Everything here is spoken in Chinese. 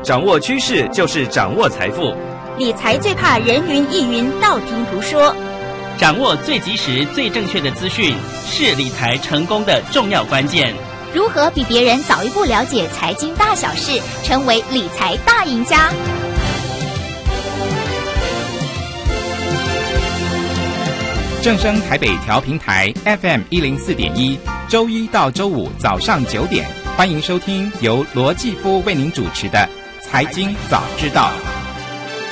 掌握趋势就是掌握财富。 理财最怕人云亦云，道听途说。 掌握最及时、最正确的资讯，是理财成功的重要关键。 如何比别人早一步了解财经大小事，成为理财大赢家？ 正声台北调频台 FM 104.1，周一到周五早上9点，欢迎收听由罗继夫为您主持的《财经早知道》。